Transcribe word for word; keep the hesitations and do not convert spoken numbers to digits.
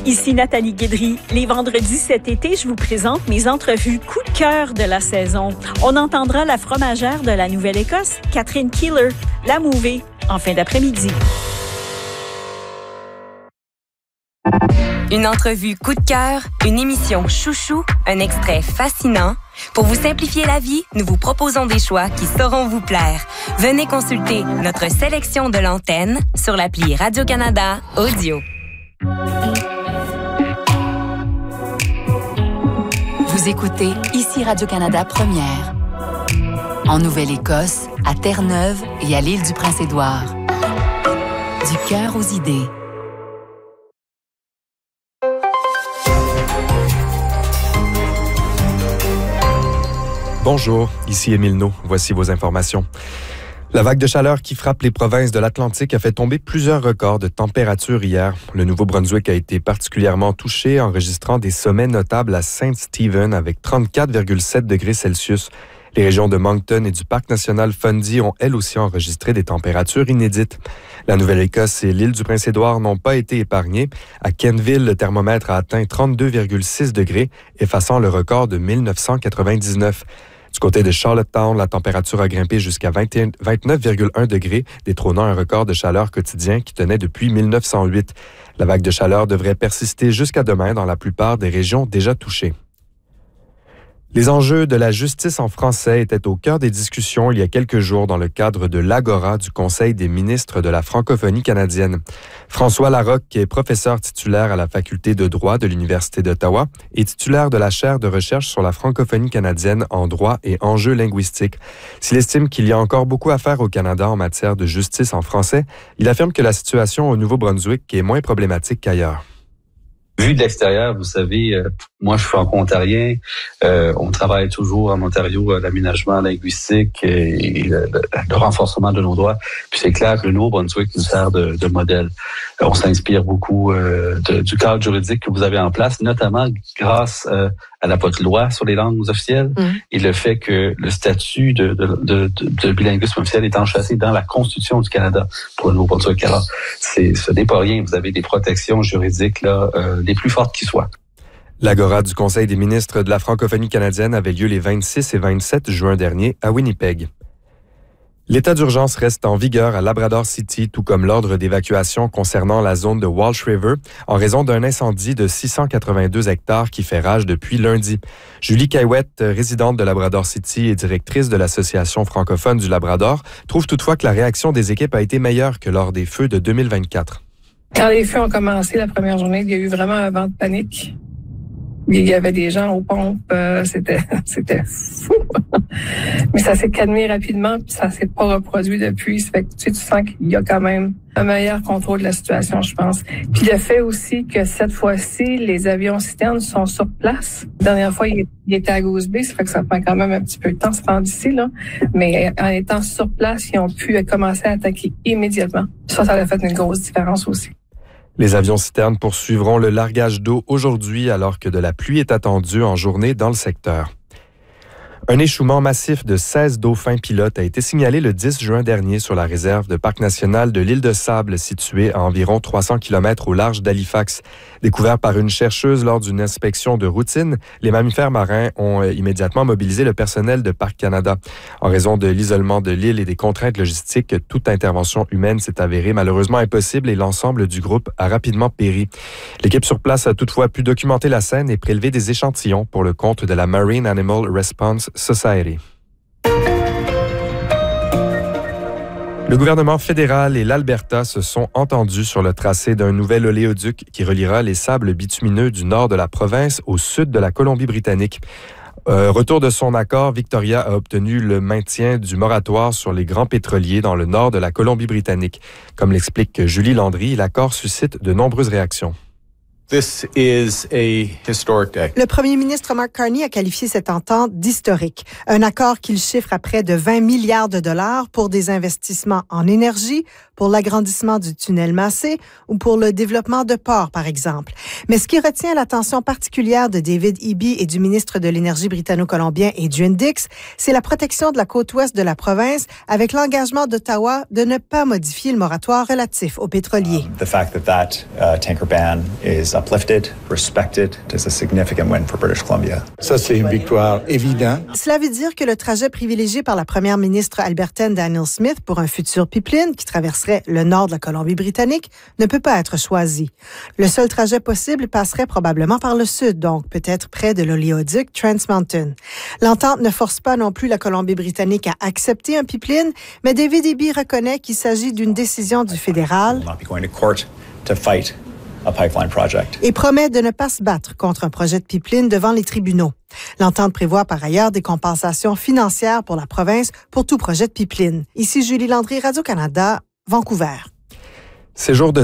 Ici Nathalie Guédry. Les vendredis cet été, je vous présente mes entrevues coup de cœur de la saison. On entendra la fromagère de la Nouvelle-Écosse, Catherine Keeler, la Mouvée, en fin d'après-midi. Une entrevue coup de cœur, une émission chouchou, un extrait fascinant. Pour vous simplifier la vie, nous vous proposons des choix qui sauront vous plaire. Venez consulter notre sélection de l'antenne sur l'appli Radio-Canada Audio. Vous écoutez ici Radio-Canada Première. En Nouvelle-Écosse, à Terre-Neuve et à l'île du Prince-Édouard. Du cœur aux idées. Bonjour, ici Émile Naud. Voici vos informations. La vague de chaleur qui frappe les provinces de l'Atlantique a fait tomber plusieurs records de température hier. Le Nouveau-Brunswick a été particulièrement touché, enregistrant des sommets notables à Saint-Stephen avec trente-quatre virgule sept degrés Celsius. Les régions de Moncton et du Parc national Fundy ont elles aussi enregistré des températures inédites. La Nouvelle-Écosse et l'île du Prince-Édouard n'ont pas été épargnées. À Kenville, le thermomètre a atteint trente-deux virgule six degrés, effaçant le record de mille neuf cent quatre-vingt-dix-neuf. Du côté de Charlottetown, la température a grimpé jusqu'à vingt-neuf virgule un degrés, détrônant un record de chaleur quotidien qui tenait depuis mille neuf cent huit. La vague de chaleur devrait persister jusqu'à demain dans la plupart des régions déjà touchées. Les enjeux de la justice en français étaient au cœur des discussions il y a quelques jours dans le cadre de l'Agora du Conseil des ministres de la francophonie canadienne. François Larocque, qui est professeur titulaire à la faculté de droit de l'Université d'Ottawa et titulaire de la chaire de recherche sur la francophonie canadienne en droit et enjeux linguistiques. S'il estime qu'il y a encore beaucoup à faire au Canada en matière de justice en français, il affirme que la situation au Nouveau-Brunswick est moins problématique qu'ailleurs. Vu de l'extérieur, vous savez, euh, moi je suis franco-ontarien, euh, on travaille toujours en Ontario à l'aménagement linguistique et, et le, le, le renforcement de nos droits. Puis c'est clair que le Nouveau-Brunswick nous sert de, de modèle. Euh, on s'inspire beaucoup euh, de, du cadre juridique que vous avez en place, notamment grâce euh, à la votre loi sur les langues officielles mmh. et le fait que le statut de, de, de, de, de bilinguisme officiel est enchâssé dans la Constitution du Canada pour le Nouveau-Brunswick. Alors, c'est, ce n'est pas rien. Vous avez des protections juridiques là, euh, les plus fortes qui soient. L'Agora du Conseil des ministres de la francophonie canadienne avait lieu les vingt-six et vingt-sept juin dernier à Winnipeg. L'état d'urgence reste en vigueur à Labrador City, tout comme l'ordre d'évacuation concernant la zone de Walsh River, en raison d'un incendie de six cent quatre-vingt-deux hectares qui fait rage depuis lundi. Julie Caillouette, résidente de Labrador City et directrice de l'Association francophone du Labrador, trouve toutefois que la réaction des équipes a été meilleure que lors des feux de deux mille vingt-quatre. Quand les feux ont commencé la première journée, il y a eu vraiment un vent de panique. Il y avait des gens aux pompes, euh, c'était c'était fou. Mais ça s'est calmé rapidement, puis ça s'est pas reproduit depuis. Ça fait que tu, sais, tu sens qu'il y a quand même un meilleur contrôle de la situation, je pense. Puis le fait aussi que cette fois-ci, les avions citernes sont sur place. La dernière fois, ils étaient à Goose Bay, ça fait que ça prend quand même un petit peu de temps, se rendre ici, là. Mais en étant sur place, ils ont pu commencer à attaquer immédiatement. Ça, ça a fait une grosse différence aussi. Les avions citernes poursuivront le largage d'eau aujourd'hui alors que de la pluie est attendue en journée dans le secteur. Un échouement massif de seize dauphins pilotes a été signalé le dix juin dernier sur la réserve de parc national de l'île de Sable, située à environ trois cents kilomètres au large d'Halifax. Découvert par une chercheuse lors d'une inspection de routine, les mammifères marins ont immédiatement mobilisé le personnel de Parc Canada. En raison de l'isolement de l'île et des contraintes logistiques, toute intervention humaine s'est avérée malheureusement impossible et l'ensemble du groupe a rapidement péri. L'équipe sur place a toutefois pu documenter la scène et prélever des échantillons pour le compte de la Marine Animal Response Society. Le gouvernement fédéral et l'Alberta se sont entendus sur le tracé d'un nouvel oléoduc qui reliera les sables bitumineux du nord de la province au sud de la Colombie-Britannique. Euh, retour de son accord, Victoria a obtenu le maintien du moratoire sur les grands pétroliers dans le nord de la Colombie-Britannique. Comme l'explique Julie Landry, l'accord suscite de nombreuses réactions. This is a historic day. Le premier ministre Mark Carney a qualifié cette entente d'historique. Un accord qu'il chiffre à près de vingt milliards de dollars pour des investissements en énergie, pour l'agrandissement du tunnel Massé ou pour le développement de ports, par exemple. Mais ce qui retient l'attention particulière de David Eby et du ministre de l'Énergie britanno-colombien Adrian Dix, c'est la protection de la côte ouest de la province avec l'engagement d'Ottawa de ne pas modifier le moratoire relatif aux pétroliers. Um, the fact that that uh, tanker ban is is uplifted, respected. It is a significant win for British Columbia. Ça, c'est une victoire évidente. Cela veut dire que le trajet privilégié par la première ministre albertaine Danielle Smith pour un futur pipeline qui traverserait le nord de la Colombie-Britannique ne peut pas être choisi. Le seul trajet possible passerait probablement par le sud, donc peut-être près de l'oléoduc Trans Mountain. L'entente ne force pas non plus la Colombie-Britannique à accepter un pipeline, mais David Eby reconnaît qu'il s'agit d'une décision du fédéral et promet de ne pas se battre contre un projet de pipeline devant les tribunaux. L'entente prévoit par ailleurs des compensations financières pour la province pour tout projet de pipeline. Ici Julie Landry, Radio-Canada, Vancouver. Ces jours de